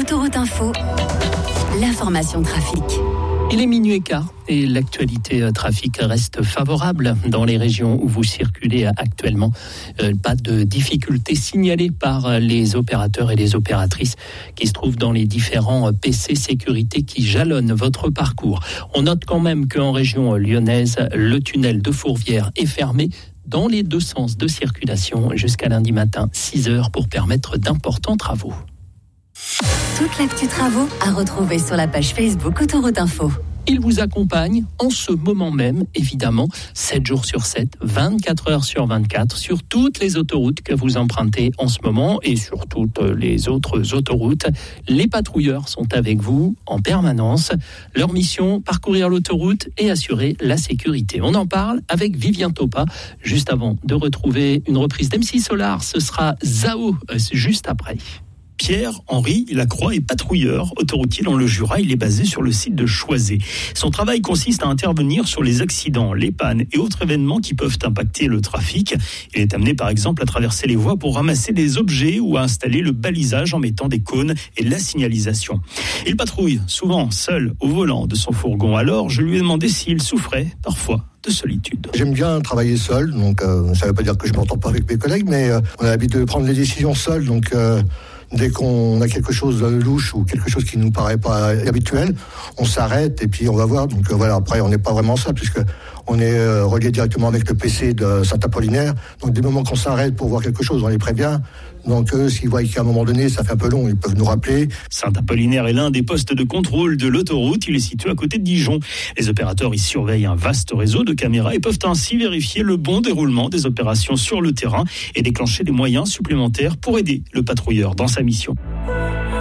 Autoroute Info, l'information trafic. Il est minuit et quart et l'actualité trafic reste favorable dans les régions où vous circulez actuellement. Pas de difficultés signalées par les opérateurs et les opératrices qui se trouvent dans les différents PC sécurité qui jalonnent votre parcours. On note quand même qu'en région lyonnaise, le tunnel de Fourvière est fermé dans les deux sens de circulation jusqu'à lundi matin, 6h, pour permettre d'importants travaux. Toute l'actu travaux à retrouver sur la page Facebook Autoroute Info. Il vous accompagne en ce moment même, évidemment, 7 jours sur 7, 24 heures sur 24, sur toutes les autoroutes que vous empruntez en ce moment et sur toutes les autres autoroutes. Les patrouilleurs sont avec vous en permanence. Leur mission, parcourir l'autoroute et assurer la sécurité. On en parle avec Vivien Topa. Juste avant de retrouver une reprise d'MC Solar, ce sera Zao, juste après. Pierre-Henri Lacroix est patrouilleur autoroutier dans le Jura. Il est basé sur le site de Choisey. Son travail consiste à intervenir sur les accidents, les pannes et autres événements qui peuvent impacter le trafic. Il est amené par exemple à traverser les voies pour ramasser des objets ou à installer le balisage en mettant des cônes et la signalisation. Il patrouille souvent seul au volant de son fourgon. Alors je lui ai demandé s'il souffrait parfois de solitude. J'aime bien travailler seul, donc ça ne veut pas dire que je ne m'entends pas avec mes collègues, mais on a l'habitude de prendre les décisions seul, donc dès qu'on a quelque chose de louche ou quelque chose qui ne nous paraît pas habituel, on s'arrête et puis on va voir. Donc voilà, après on n'est pas vraiment seul puisque on est relié directement avec le PC de Saint-Apollinaire. Donc des moments qu'on s'arrête pour voir quelque chose, on les prévient. Donc s'ils voient qu'à un moment donné ça fait un peu long, ils peuvent nous rappeler. Saint-Apollinaire est l'un des postes de contrôle de l'autoroute. Il est situé à côté de Dijon. Les opérateurs y surveillent un vaste réseau de caméras et peuvent ainsi vérifier le bon déroulement des opérations sur le terrain et déclencher des moyens supplémentaires pour aider le patrouilleur dans sa mission.